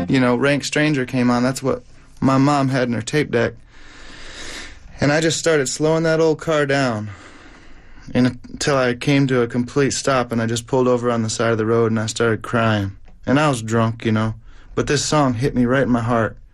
you know, Rank Stranger came on. That's what my mom had in her tape deck. And I just started slowing that old car down until I came to a complete stop, and I just pulled over on the side of the road and I started crying. And I was drunk, you know, but this song hit me right in my heart.